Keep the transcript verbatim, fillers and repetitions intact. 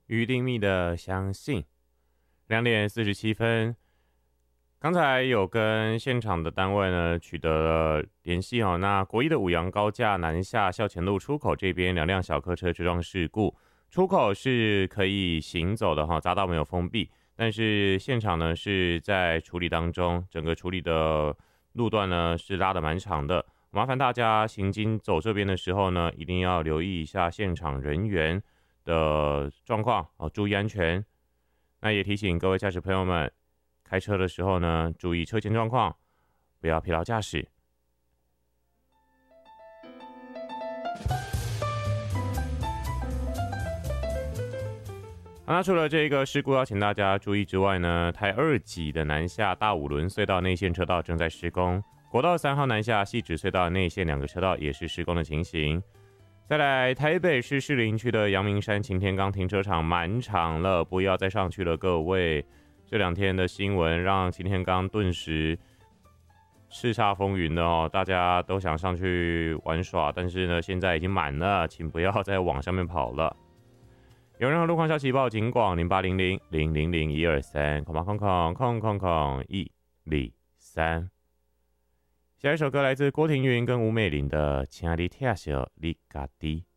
于定密的相信。两点四十七分，刚才有跟现场的单位呢取得了联系哦。那国一的五羊高架南下校前路出口这边两辆小客车追撞事故，出口是可以行走的哈，匝道没有封闭，但是现场呢是在处理当中，整个处理的路段呢是拉得蛮长的。麻烦大家行经走这边的时候呢，一定要留意一下现场人员的状况哦，注意安全。那也提醒各位驾驶朋友们，开车的时候呢，注意车前状况，不要疲劳驾驶。那除了这个事故要请大家注意之外呢，台二级的南下大五轮隧道内线车道正在施工，国道三号南下汐止隧道内线两个车道也是施工的情形。再来，台北市士林区的阳明山擎天岗停车场满场了，不要再上去了，各位。这两天的新闻让擎天岗顿时叱咤风云了哦，大家都想上去玩耍，但是呢，现在已经满了，请不要再往上面跑了。有任何路况消息报警广零八零零零零零一二三空八空空空空空一零三。下一首歌来自郭庭云跟吴美玲的《亲爱的听小你家己》。